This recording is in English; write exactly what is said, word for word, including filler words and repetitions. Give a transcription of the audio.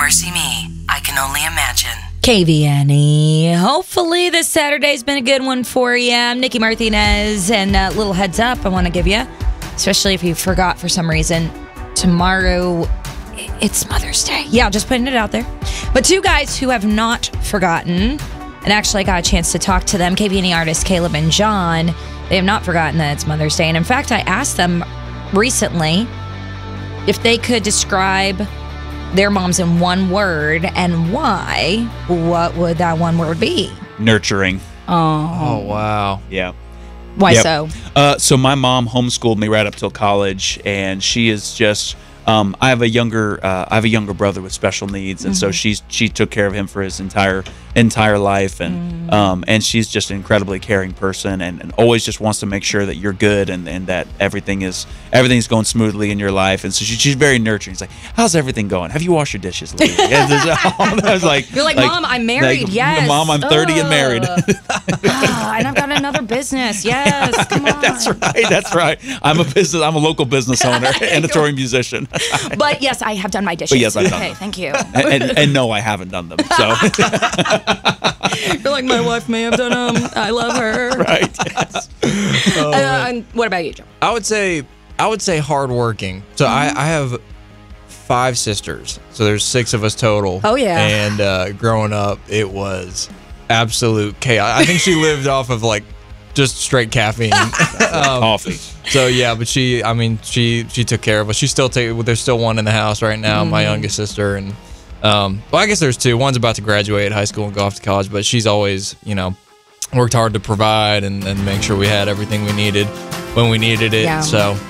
Marcy Me. I can only imagine. K V N E. Hopefully this Saturday's been a good one for you. I'm Nikki Martinez, and a little heads up I want to give you, especially if you forgot for some reason. Tomorrow, it's Mother's Day. Yeah, just putting it out there. But two guys who have not forgotten, and actually I got a chance to talk to them, K V N E artists Caleb and John, they have not forgotten that it's Mother's Day. And in fact, I asked them recently if they could describe their moms in one word and why. What would that one word be? Nurturing. Oh, Oh, wow. Yeah. why Yep. so? Uh, so my mom homeschooled me right up till college, and she is just. Um, I have a younger. Uh, I have a younger brother with special needs, and mm-hmm. so she's she took care of him for his entire entire life, and mm. um, and she's just an incredibly caring person, and, and always just wants to make sure that you're good and, and that everything is everything's going smoothly in your life, and so she, she's very nurturing. It's like, how's everything going? Have you washed your dishes lately? I was like, you're like, like Mom, I'm married. Like, yes, Mom, I'm thirty Ugh. and married. ah, and I've got another business. Yes, come on. That's right. That's right. I'm a business. I'm a local business owner and a touring musician. But yes, I have done my dishes. But yes, I've done okay, them. thank you. And, and, and no, I haven't done them. So you're like, my wife may have done them. I love her. Right. Yes. Oh, uh, and what about you, Joe? I would say I would say hardworking. So mm-hmm. I, I have five sisters, so there's six of us total. Oh yeah. And uh, growing up, it was absolute chaos. I think she lived off of like just straight caffeine, um, coffee. So yeah, but she, I mean, she she took care of us. She still take. There's still one in the house right now, mm-hmm. my youngest sister, and um, well, I guess there's two. One's about to graduate high school and go off to college, but she's always, you know, worked hard to provide and, and make sure we had everything we needed when we needed it. Yeah. So